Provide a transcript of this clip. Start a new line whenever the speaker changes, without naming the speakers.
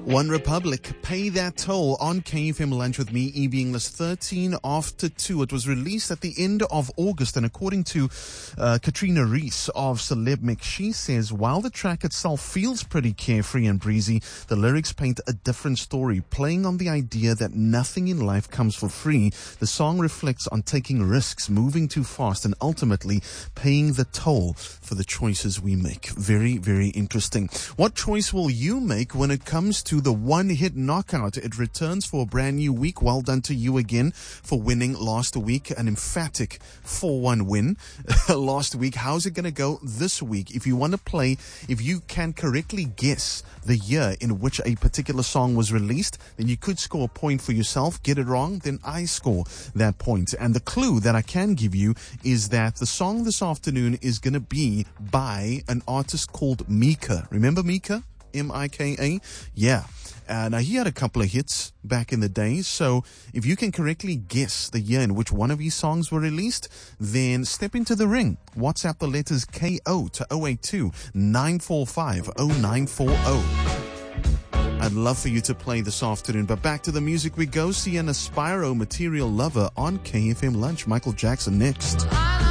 One Republic, Pay That Toll on KFM Lunch with me, E.B. English, 13 after 2. It was released at the end of August, and according to Katrina Reese of Celeb Mix, she says, while the track itself feels pretty carefree and breezy, the lyrics paint a different story, playing on the idea that nothing in life comes for free. The song reflects on taking risks, moving too fast, and ultimately paying the toll for the choices we make. Very, very interesting. What choice will you make when it comes to the one-hit knockout? It returns for a brand new week. Well done to you again for winning last week. An emphatic 4-1 win last week. How's it going to go this week? If you want to play, if you can correctly guess the year in which a particular song was released, then you could score a point for yourself. Get it wrong, then I score that point. And the clue that I can give you is that the song this afternoon is going to be by an artist called Mika. Remember Mika? M-I-K-A? Yeah. Now, he had a couple of hits back in the day, so if you can correctly guess the year in which one of his songs were released, then step into the ring. WhatsApp the letters KO to 082-945-0940. I'd love for you to play this afternoon, but back to the music we go. Sienna Spyro, Material Lover on KFM Lunch. Michael Jackson next.